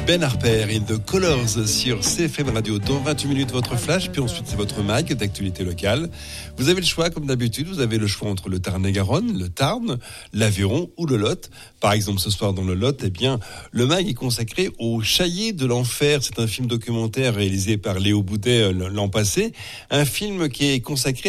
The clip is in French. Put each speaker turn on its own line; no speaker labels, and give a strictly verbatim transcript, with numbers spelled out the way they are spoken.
Ben Harper in the Colors sur C F M Radio. Dans vingt-huit minutes, votre flash, puis ensuite c'est votre mag d'actualité locale. Vous avez le choix, comme d'habitude, vous avez le choix entre le Tarn-et-Garonne, le Tarn, l'Aveyron ou le Lot. Par exemple, ce soir dans le Lot, eh bien, le mag est consacré au Chaillé de l'Enfer. C'est un film documentaire réalisé par Léo Boudet l'an passé. Un film qui est consacré